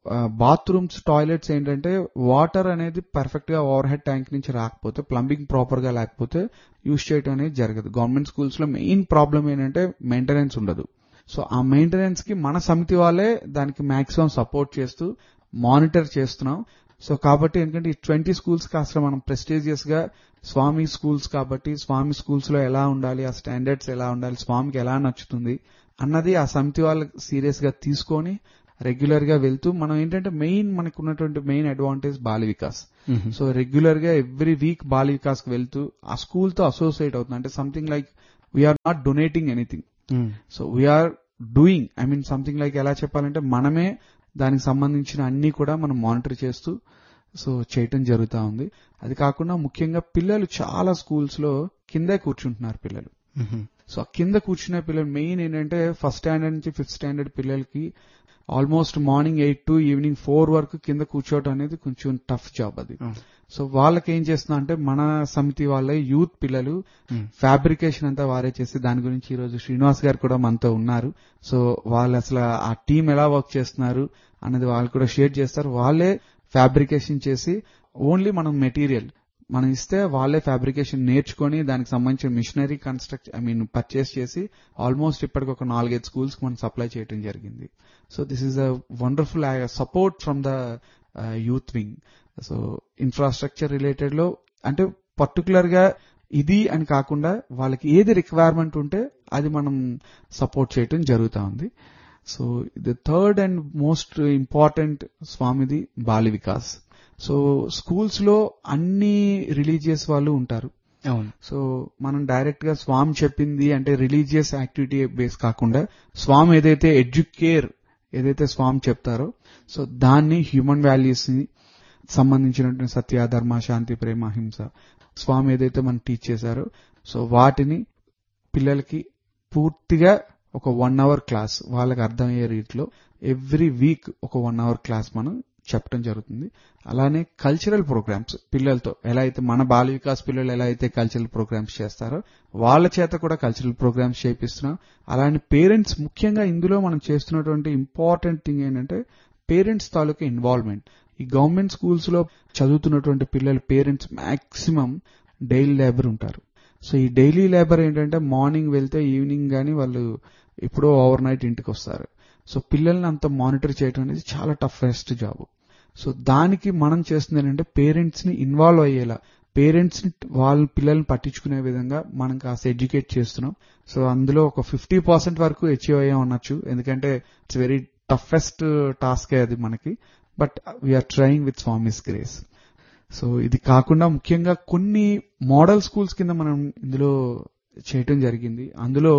బాత్రూమ్స్, టాయిలెట్స్ ఏంటంటే వాటర్ అనేది పర్ఫెక్ట్ గా ఓవర్ హెడ్ ట్యాంక్ నుంచి రాకపోతే, ప్లంబింగ్ ప్రాపర్ గా లేకపోతే యూజ్ చేయడం అనేది జరగదు. గవర్నమెంట్ స్కూల్స్ లో మెయిన్ ప్రాబ్లం ఏంటంటే మెయింటెనెన్స్ ఉండదు. సో ఆ మెయింటెనెన్స్ కి మన సమితి వాళ్ళే దానికి మాక్సిమం సపోర్ట్ చేస్తూ మానిటర్ చేస్తున్నాం. సో కాబట్టి ఎందుకంటే ఈ 20 స్కూల్స్ కి అసలు మనం ప్రెస్టీజియస్ గా స్వామి స్కూల్స్ కాబట్టి స్వామి స్కూల్స్ లో ఎలా ఉండాలి, ఆ స్టాండర్డ్స్ ఎలా ఉండాలి, స్వామికి ఎలా నచ్చుతుంది అన్నది ఆ సమితి వాళ్ళు సీరియస్ గా తీసుకొని రెగ్యులర్ గా వెళ్తూ, మనం ఏంటంటే మనకు ఉన్నటువంటి main advantage Bala Vikas. So regular గా ఎవ్రీ వీక్ బాల వికాస్ కి వెళ్తూ ఆ స్కూల్ తో అసోసియేట్ అవుతుంది. అంటే something like we are not donating anything, so we are doing, something like ఎలా చెప్పాలంటే మనమే దానికి సంబంధించిన అన్ని కూడా మనం మానిటర్ చేస్తూ సో చేయటం జరుగుతా ఉంది. అది కాకుండా ముఖ్యంగా పిల్లలు చాలా స్కూల్స్ లో కిందే కూర్చుంటున్నారు పిల్లలు. సో కింద కూర్చునే పిల్లలు మెయిన్ ఏంటంటే ఫస్ట్ స్టాండర్డ్ నుంచి 5th స్టాండర్డ్ పిల్లలకి ఆల్మోస్ట్ మార్నింగ్ 8 to ఈవినింగ్ 4 వరకు కింద కూర్చోవడం అనేది కొంచెం టఫ్ జాబ్ అది. సో వాళ్ళకి ఏం చేస్తున్నా అంటే మన సమితి వాళ్ళ యూత్ పిల్లలు ఫ్యాబ్రికేషన్ అంతా వారే చేసి, దాని గురించి ఈ రోజు శ్రీనివాస్ గారు కూడా మనతో ఉన్నారు. సో వాళ్ళు అసలు ఆ టీం ఎలా వర్క్ చేస్తున్నారు అనేది వాళ్ళు కూడా షేర్ చేస్తారు. వాళ్ళే ఫ్యాబ్రికేషన్ చేసి ఓన్లీ మనం మెటీరియల్ మనం ఇస్తే వాళ్ళే ఫ్యాబ్రికేషన్ నేర్చుకొని దానికి సంబంధించిన మిషనరీ పర్చేస్ చేసి ఆల్మోస్ట్ ఇప్పటికి ఒక 4-5 స్కూల్స్ కి మనం సప్లై చేయడం జరిగింది. So this is a wonderful support from the youth wing. So infrastructure related లో అంటే పర్టికులర్ గా ఇది అని కాకుండా వాళ్ళకి ఏది రిక్వైర్మెంట్ ఉంటే అది మనం సపోర్ట్ చేయటం జరుగుతా ఉంది. So the third and most important స్వామిది బాల వికాస్. సో స్కూల్స్ లో అన్ని రిలీజియస్ వాళ్ళు ఉంటారు. అవును. సో మనం డైరెక్ట్ గా స్వామి చెప్పింది అంటే రిలీజియస్ యాక్టివిటీ బేస్ కాకుండా స్వామి ఏదైతే ఎడ్యుకేర్ ఏదైతే స్వామి చెప్తారో సో దాన్ని హ్యూమన్ వాల్యూస్ ని సంబంధించినటువంటి సత్య, ధర్మ, శాంతి, ప్రేమ, హింస స్వామి ఏదైతే మనం టీచ్ చేశారో సో వాటిని పిల్లలకి పూర్తిగా ఒక 1 hour క్లాస్ వాళ్ళకి అర్థమయ్యే రీతిలో ఎవ్రీ వీక్ ఒక 1 hour క్లాస్ మనం చెప్పడం జరుగుతుంది. అలానే కల్చరల్ ప్రోగ్రామ్స్ పిల్లలతో ఎలా అయితే మన బాల వికాస్ పిల్లలు ఎలా అయితే కల్చరల్ ప్రోగ్రామ్స్ చేస్తారో వాళ్ళ చేత కూడా కల్చరల్ ప్రోగ్రామ్స్ చేపిస్తున్నాం. అలానే పేరెంట్స్ ముఖ్యంగా ఇందులో మనం చేస్తున్నటువంటి ఇంపార్టెంట్ థింగ్ ఏంటంటే పేరెంట్స్ తాలూకా ఇన్వాల్వ్మెంట్. ఈ గవర్నమెంట్ స్కూల్స్ లో చదువుతున్నటువంటి పిల్లల పేరెంట్స్ మాక్సిమం డైలీ లేబర్ ఉంటారు. సో ఈ డైలీ లేబర్ ఏంటంటే మార్నింగ్ వెళ్తే ఈవినింగ్ గానీ వాళ్ళు ఎప్పుడో ఓవర్ నైట్ ఇంటికి వస్తారు. సో పిల్లల్ని అంత మానిటర్ చేయడం అనేది చాలా టఫెస్ట్ జాబ్. సో దానికి మనం చేస్తుంది ఏంటంటే పేరెంట్స్ ని ఇన్వాల్వ్ అయ్యేలా, పేరెంట్స్ ని వాళ్ళ పిల్లల్ని పట్టించుకునే విధంగా మనం కాస్త ఎడ్యుకేట్ చేస్తున్నాం. సో అందులో ఒక 50% వరకు అచీవ్ అయ్యా ఉండొచ్చు, ఎందుకంటే ఇట్స్ వెరీ టఫెస్ట్ టాస్క్ అది మనకి. But we are trying with Swami's grace. So ఇది కాకుండా ముఖ్యంగా కొన్ని మోడల్ స్కూల్స్ కింద మనం ఇందులో చేయటం జరిగింది. అందులో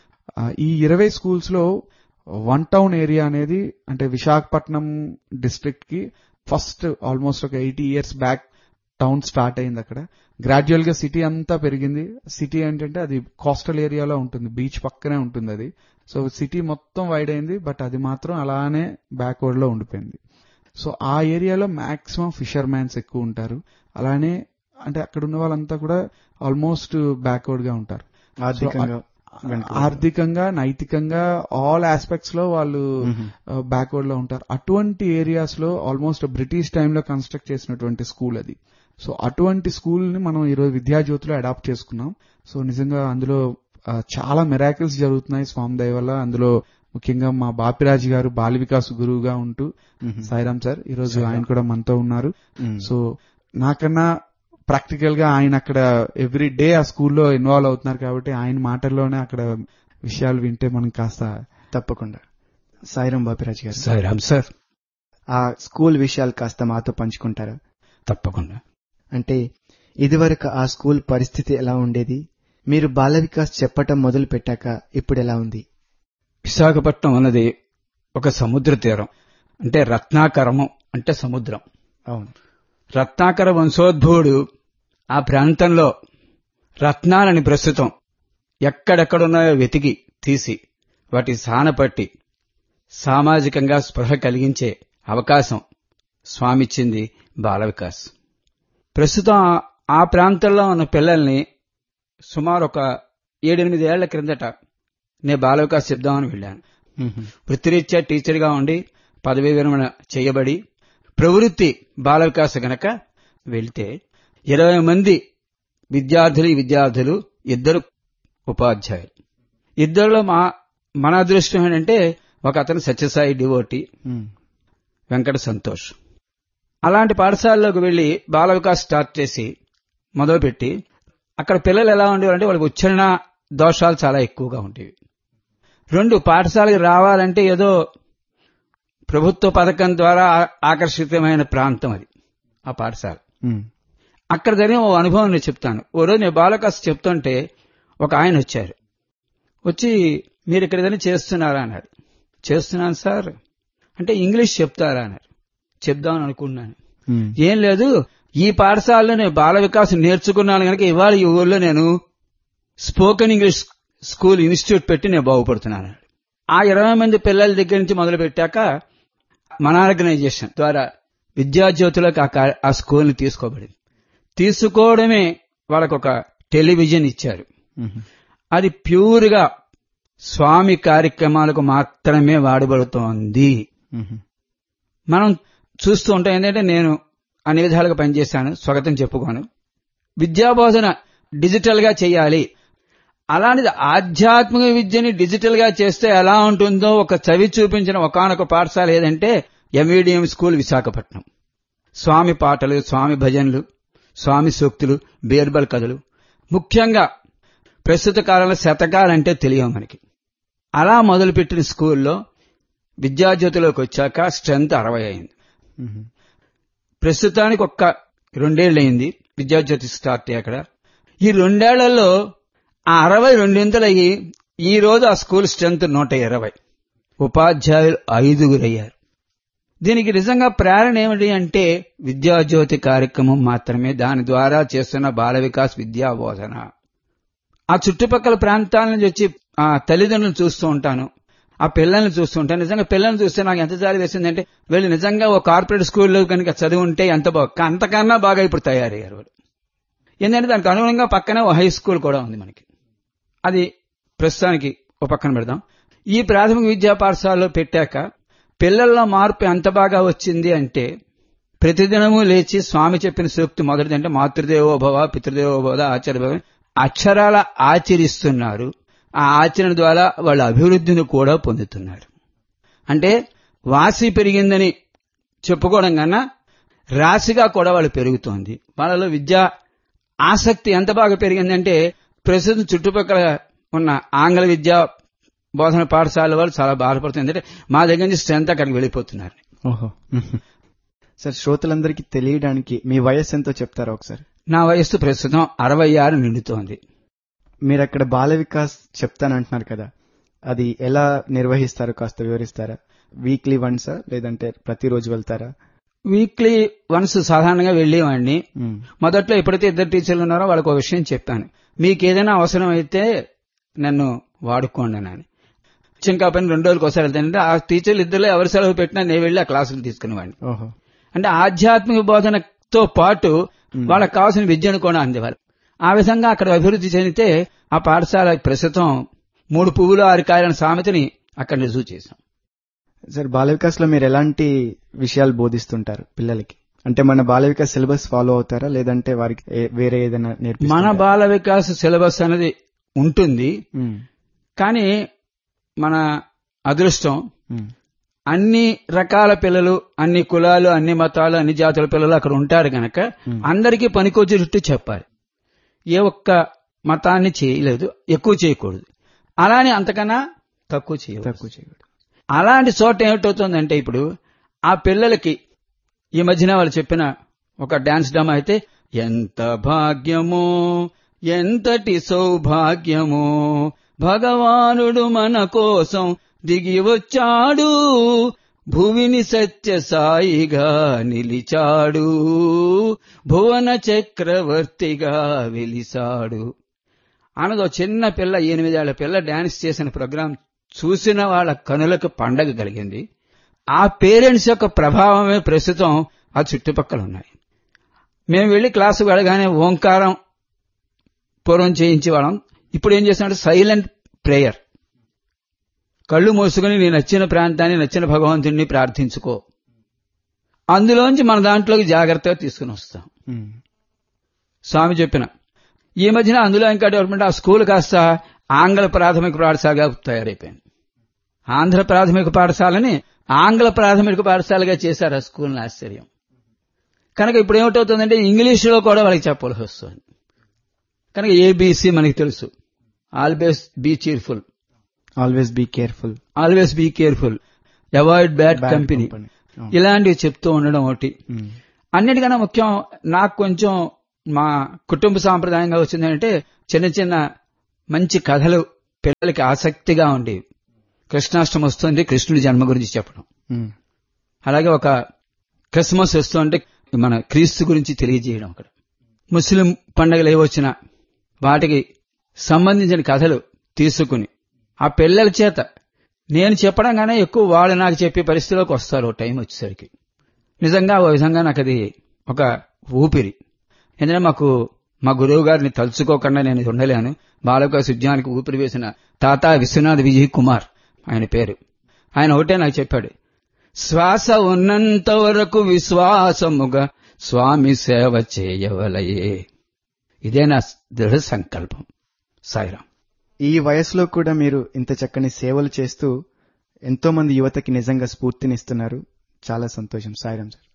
ఈ 20 స్కూల్స్ లో 1 town ఏరియా అనేది అంటే విశాఖపట్నం డిస్ట్రిక్ట్ కి ఫస్ట్ ఆల్మోస్ట్ ఒక 80 years బ్యాక్ టౌన్ స్టార్ట్ అయింది. అక్కడ గ్రాడ్యువల్ గా సిటీ అంతా పెరిగింది. సిటీ ఏంటంటే అది కోస్టల్ ఏరియాలో ఉంటుంది, బీచ్ పక్కనే ఉంటుంది అది. సో సిటీ మొత్తం వైడ్ అయింది, బట్ అది మాత్రం అలానే బ్యాక్వర్డ్ లో ఉండిపోయింది. సో ఆ ఏరియాలో మాక్సిమం ఫిషర్ మ్యాన్స్ ఎక్కువ ఉంటారు. అలానే అంటే అక్కడ ఉన్న వాళ్ళంతా కూడా ఆల్మోస్ట్ బ్యాక్వర్డ్ గా ఉంటారు. ఆర్థికంగా, నైతికంగా ఆల్ ఆస్పెక్ట్స్ లో వాళ్ళు బ్యాక్వర్డ్ లో ఉంటారు. అటువంటి ఏరియాస్ లో ఆల్మోస్ట్ బ్రిటిష్ టైంలో కన్స్ట్రక్ట్ చేసినటువంటి స్కూల్ అది. సో అటువంటి స్కూల్ ని మనం ఈరోజు విద్యాజ్యోతిలో అడాప్ట్ చేసుకున్నాం. సో నిజంగా అందులో చాలా మిరాకిల్స్ జరుగుతున్నాయి స్వామి దయ వల్ల. అందులో ముఖ్యంగా మా బాపిరాజు గారు బాల వికాస్ గురువుగా ఉంటూ, సాయిరామ్ సార్ ఈరోజు ఆయన కూడా మనతో ఉన్నారు. సో నాకన్నా ప్రాక్టికల్ గా ఆయన అక్కడ ఎవ్రీ డే ఆ స్కూల్లో ఇన్వాల్వ్ అవుతున్నారు కాబట్టి ఆయన మాటల్లోనే అక్కడ విషయాలు వింటే మనం కాస్త తప్పకుండా. సాయిరామ్ బాపిరాజు గారు. సాయిరామ్ సార్. ఆ స్కూల్ విషయాలు కాస్త మాతో పంచుకుంటారా? తప్పకుండా. అంటే ఇదివరకు ఆ స్కూల్ పరిస్థితి ఎలా ఉండేది, మీరు బాల వికాస్ చెప్పటం మొదలు పెట్టాక ఇప్పుడు ఎలా ఉంది? విశాఖపట్నం అన్నది ఒక సముద్ర తీరం, అంటే రత్నాకరము అంటే సముద్రం. అవును. రత్నాకర వంశోద్భవుడు ఆ ప్రాంతంలో రత్నాలని ప్రస్తుతం ఎక్కడెక్కడున్నాయో వెతికి తీసి వాటి సానపట్టి సామాజికంగా స్పృహ కలిగించే అవకాశం స్వామిచ్చింది బాల వికాస్. ప్రస్తుతం ఆ ప్రాంతంలో ఉన్న పిల్లల్ని సుమారు ఒక 7-8 ఏళ్ల క్రిందట నేను బాల వికాస్ చెప్దామని వెళ్ళాను. వృత్తిరీత్యా టీచర్గా ఉండి పదవీ విరమణ చేయబడి ప్రవృత్తి బాల వికాస గనక వెళ్తే 20 మంది విద్యార్థులు 2 ఉపాధ్యాయులు. ఇద్దరిలో మన అదృష్టం ఏంటంటే ఒక అతను సత్యసాయి డివోటి, వెంకట సంతోష్. అలాంటి పాఠశాలలోకి వెళ్లి బాల వికాస్ స్టార్ట్ చేసి మొదలుపెట్టి అక్కడ పిల్లలు ఎలా ఉండేవారంటే వాళ్ళకి ఉచ్చారణ దోషాలు చాలా ఎక్కువగా ఉండేవి. 2 పాఠశాలకు రావాలంటే ఏదో ప్రభుత్వ పథకం ద్వారా ఆకర్షితమైన ప్రాంతం అది ఆ పాఠశాల. అక్కడ జరిగిన ఓ అనుభవం నేను చెప్తాను. ఓ రోజు నేను బాల వికాస్ చెప్తుంటే ఒక ఆయన వచ్చారు. వచ్చి మీరు ఇక్కడ ఏదైనా చేస్తున్నారా అన్నాడు. చేస్తున్నాను సార్ అంటే ఇంగ్లీష్ చెప్తారా అన్నారు. చెప్దామని అనుకున్నాను. ఏం లేదు, ఈ పాఠశాలలో నేను బాల వికాసం నేర్చుకున్నాను కనుక ఇవాళ ఈ ఊళ్ళో నేను స్పోకెన్ ఇంగ్లీష్ స్కూల్ ఇన్స్టిట్యూట్ పెట్టి నేను బాగుపడుతున్నాను. ఆ 20 మంది పిల్లల దగ్గర నుంచి మొదలు పెట్టాక మన ఆర్గనైజేషన్ ద్వారా విద్యాజ్యోతులకు ఆ స్కూల్ని తీసుకోబడింది. తీసుకోవడమే వాళ్ళకొక టెలివిజన్ ఇచ్చారు. అది ప్యూర్గా స్వామి కార్యక్రమాలకు మాత్రమే వాడబడుతోంది. మనం చూస్తూ ఉంటాం. ఏంటంటే నేను అన్ని విధాలుగా పనిచేశాను, స్వాగతం చెప్పుకోను. విద్యాబోధన డిజిటల్ గా చేయాలి. అలాంటిది ఆధ్యాత్మిక విద్యని డిజిటల్ గా చేస్తే ఎలా ఉంటుందో ఒక చవి చూపించిన ఒకానొక పాఠశాల ఏదంటే ఎంవిడిఎం స్కూల్ విశాఖపట్నం. స్వామి పాటలు, స్వామి భజనలు, స్వామి సూక్తులు, బీర్బల్ కథలు, ముఖ్యంగా ప్రస్తుత కాలంలో శతకాలంటే తెలియవు మనకి. అలా మొదలుపెట్టిన స్కూల్లో విద్యాజ్యోతిలోకి వచ్చాక స్ట్రెంత్ 60 అయింది. ప్రస్తుతానికి 2 ఏళ్ళు అయింది విద్యాజ్యోతి స్టార్ట్ అయ్యి. అక్కడ ఈ 2 ఏళ్లలో ఆ 60 రెండింతలయ్యి ఈ రోజు ఆ స్కూల్ స్ట్రెంత్ 120. ఉపాధ్యాయులు 5 అయ్యారు. దీనికి నిజంగా ప్రేరణ ఏమిటి అంటే విద్యాజ్యోతి కార్యక్రమం మాత్రమే. దాని ద్వారా చేస్తున్న బాల వికాస్ విద్యా బోధన. ఆ చుట్టుపక్కల ప్రాంతాల నుంచి వచ్చి ఆ తల్లిదండ్రులను చూస్తూ ఉంటాను, ఆ పిల్లల్ని చూస్తూ ఉంటాను. నిజంగా పిల్లల్ని చూస్తే నాకు ఎంత జాలి వేసిందంటే వీళ్ళు నిజంగా ఓ కార్పొరేట్ స్కూల్లో కనుక చదివి ఉంటే అంతకన్నా బాగా ఇప్పుడు తయారయ్యారు వాళ్ళు. ఏంటంటే దానికి అనుగుణంగా పక్కనే ఓ హై స్కూల్ కూడా ఉంది మనకి. అది ప్రస్తుతానికి ఓ పక్కన పెడదాం. ఈ ప్రాథమిక విద్యా పాఠశాలలో పెట్టాక పిల్లల్లో మార్పు ఎంత బాగా వచ్చింది అంటే ప్రతిదినము లేచి స్వామి చెప్పిన సూక్తి మొదటిది అంటే మాతృదేవోభవ పితృదేవోభవ ఆచార్యభవ అక్షరాల ఆచరిస్తున్నారు. ఆ ఆచరణ ద్వారా వాళ్ళ అభివృద్ధిని కూడా పొందుతున్నారు. అంటే వాసి పెరిగిందని చెప్పుకోవడం కన్నా రాశిగా కూడా వాళ్ళు పెరుగుతోంది. వాళ్ళలో విద్యా ఆసక్తి ఎంత బాగా పెరిగిందంటే ప్రస్తుతం చుట్టుపక్కల ఉన్న ఆంగ్ల విద్యా బోధన పాఠశాల వాళ్ళు చాలా బాధపడుతుంది. అంటే మా దగ్గర నుంచి స్ట్రెంత్ అక్కడికి వెళ్ళిపోతున్నారు. ఓహో సార్, శ్రోతలందరికీ తెలియడానికి మీ వయస్సు ఎంతో చెప్తారా ఒకసారి? నా వయస్సు ప్రస్తుతం 66 నిండుతోంది. మీరు అక్కడ బాల వికాస్ చెప్తానంటున్నారు కదా, అది ఎలా నిర్వహిస్తారు కాస్త వివరిస్తారా? వీక్లీ వన్సా లేదంటే ప్రతిరోజు వెళ్తారా? వీక్లీ వన్స్ సాధారణంగా వెళ్లేవాడిని. మొదట్లో ఎప్పుడైతే 2 టీచర్లు ఉన్నారో వాళ్ళకి ఒక విషయం చెప్పాను, మీకు ఏదైనా అవసరం అయితే నన్ను వాడుకోండి అని. ఇంకా పని 2 రోజులకు ఒకసారి వెళ్తానంటే ఆ టీచర్లు ఇద్దరులో ఎవరి సెలవు పెట్టినా నేను వెళ్లి ఆ క్లాసులు తీసుకునేవాడిని. అంటే ఆధ్యాత్మిక బోధనతో పాటు వాళ్ళకి కావాల్సిన విద్యను కూడా అందేవారు. ఆ విధంగా అక్కడ అభివృద్ధి చెందితే ఆ పాఠశాల ప్రస్తుతం 3 పువ్వులు 6 కాయలైన సామెతని అక్కడ రుజువు చేశాం. సార్, బాల వికాస్ లో మీరు ఎలాంటి విషయాలు బోధిస్తుంటారు పిల్లలకి? అంటే మన బాల వికాస్ సిలబస్ ఫాలో అవుతారా లేదంటే వారికి వేరే ఏదైనా నేర్పిస్తారా? మన బాల వికాస్ సిలబస్ అనేది ఉంటుంది, కానీ మన అదృష్టం అన్ని రకాల పిల్లలు, అన్ని కులాలు, అన్ని మతాలు, అన్ని జాతుల పిల్లలు అక్కడ ఉంటారు గనక అందరికీ పనికొచ్చేటట్టు చెప్పాలి. ఏ ఒక్క మతాన్ని చేయలేదు, ఎక్కువ చేయకూడదు, అలానే అంతకన్నా తక్కువ చేయకూడదు. అలాంటి చోట ఏమిటవుతుందంటే ఇప్పుడు ఆ పిల్లలకి ఈ మధ్యన వాళ్ళు చెప్పిన ఒక డాన్స్ డ్రామా అయితే ఎంత భాగ్యమో ఎంతటి సౌభాగ్యమో భగవానుడు మన కోసం దిగి వచ్చాడు, భువిని సత్య సాయిగా నిలిచాడు, భువన చక్రవర్తిగా వెలిసాడు అన్నదో చిన్న పిల్ల 8 ఏళ్ల పిల్ల డాన్స్ చేసిన ప్రోగ్రాం చూసిన వాళ్ళ కనులకు పండగ కలిగింది. ఆ పేరెంట్స్ యొక్క ప్రభావమే ప్రస్తుతం ఆ చుట్టుపక్కల ఉన్నాయి. మేము వెళ్లి క్లాసు వెళ్ళగానే ఓంకారం పూర్వం చేయించేవాళ్ళం. ఇప్పుడు ఏం చేస్తున్నాడు, సైలెంట్ ప్రేయర్. కళ్ళు మూసుకుని నీ నచ్చిన ప్రాంతాన్ని నచ్చిన భగవంతుడిని ప్రార్థించుకో. అందులోంచి మన దాంట్లోకి జాగ్రత్తగా తీసుకుని వస్తాం. స్వామి చెప్పిన ఈ మధ్యన అందులో ఇంకా డెవలప్మెంట్, ఆ స్కూల్ కాస్త ఆంగ్ల ప్రాథమిక పాఠశాలగా తయారైపోయింది. ఆంధ్ర ప్రాథమిక పాఠశాలని ఆంగ్ల ప్రాథమిక పాఠశాలగా చేశారు ఆ స్కూల్ని. ఆశ్చర్యం. కనుక ఇప్పుడు ఏమిటవుతుందంటే ఇంగ్లీషులో కూడా వాళ్ళకి చెప్పాల్సి వస్తుంది. కనుక ఏబీసీ మనకి తెలుసు. Always be cheerful, always be careful, always be careful, avoid bad company, ఇలాంటివి చెప్తూ ఉండడం ఒకటి. అన్నిటికన్నా ముఖ్యం నాకు కొంచెం మా కుటుంబ సాంప్రదాయంగా వచ్చిందంటే చిన్న చిన్న మంచి కథలు పిల్లలకి ఆసక్తిగా ఉండేవి. కృష్ణాష్టమి వస్తుంది, కృష్ణుడి జన్మ గురించి చెప్పడం. అలాగే ఒక క్రిస్మస్ వస్తుంటే మన క్రీస్తు గురించి తెలియజేయడం. అక్కడ ముస్లిం పండుగలు ఏవొచ్చినా వాటికి సంబంధించిన కథలు తీసుకుని ఆ పిల్లల చేత నేను చెప్పడం గానే ఎక్కువ వాళ్ళు నాకు చెప్పే పరిస్థితిలోకి వస్తారు టైం వచ్చేసరికి. నిజంగా ఓ విధంగా నాకు అది ఒక ఊపిరి. ఎందుకంటే మా గురువు గారిని తలుచుకోకుండా నేను ఉండలేను. బాలవికాస్ ఉద్యానానికి ఊపిరి వేసిన తాత విశ్వనాథ్ విజయ్ కుమార్ ఆయన పేరు. ఆయన ఒకటే నాకు చెప్పాడు, శ్వాస ఉన్నంత వరకు విశ్వాసముగా స్వామి సేవ చేయవలయే. ఇదే నా దృఢ సంకల్పం. సాయిరాం. ఈ వయసులో కూడా మీరు ఇంత చక్కని సేవలు చేస్తూ ఎంతో మంది యువతకి నిజంగా స్ఫూర్తినిస్తున్నారు. చాలా సంతోషం. సాయిరాం సార్.